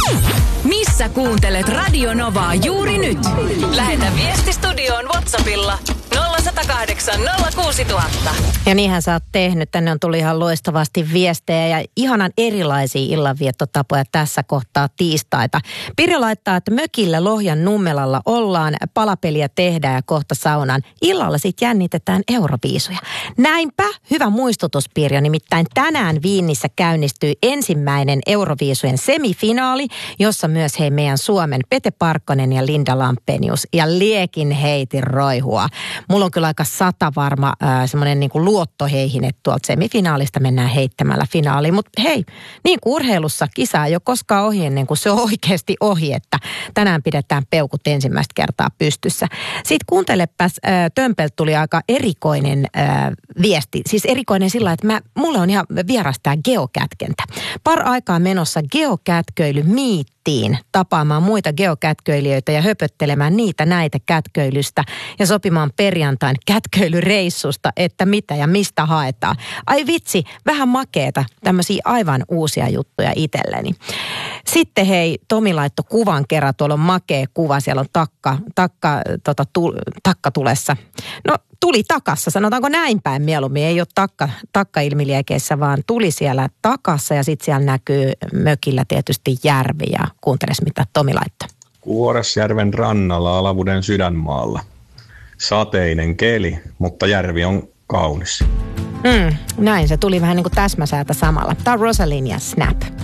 Missä kuuntelet Radio Novaa juuri nyt? Lähetä viesti studioon WhatsAppilla 0108 06000. Ja niinhän sä oot tehnyt. Tänne on tullut ihan loistavasti viestejä ja ihanan erilaisia illanviettotapoja tässä kohtaa tiistaita. Pirjo laittaa, että mökillä Lohjan Nummelalla ollaan, palapeliä tehdään ja kohta saunaan. Illalla sit jännitetään Euroviisuja. Näinpä, hyvä muistutus Pirjo, nimittäin tänään Viinissä käynnistyy ensimmäinen Euroviisujen semifinaali, jossa myös meidän Suomen Pete Parkkonen ja Linda Lampenius ja Liekin Heitin roihua. Mulla on kyllä aika varma semmoinen niin kuin luotto heihin, että tuolta semifinaalista mennään heittämällä finaaliin. Mutta hei, niin kuin urheilussa kisa ei ole koskaan ohi ennen kuin se on oikeasti ohi, että tänään pidetään peukut ensimmäistä kertaa pystyssä. Sitten kuuntelepäs, Tömpeltä tuli aika erikoinen viesti. Siis erikoinen sillä, että mulle on ihan vieras tämä geokätkentä. Aikaa menossa geokätköilymiittiin tapaamaan muita geokätköilijöitä ja höpöttelemään niitä näitä kätköilystä ja sopimaan perjantain kätköilyreissusta, että mitä ja mistä haetaan. Ai vitsi, vähän makeeta, tämmöisiä aivan uusia juttuja itselleni. Sitten hei, Tomi laittoi kuvan kerran, tuolla on makea kuva, siellä on takka tulessa. No tuli takassa, sanotaanko näin päin mieluummin, ei ole takka ilmiliekeissä, vaan tuli siellä takassa ja sitten siellä näkyy mökillä tietysti järvi ja kuunteles mitä Tomi laittoi. Kuoresjärven rannalla Alavuden sydänmaalla. Sateinen keli, mutta järvi on kaunis. Näin, se tuli vähän niin kuin täsmäsäätä samalla. Tämä on Rosalind ja Snap.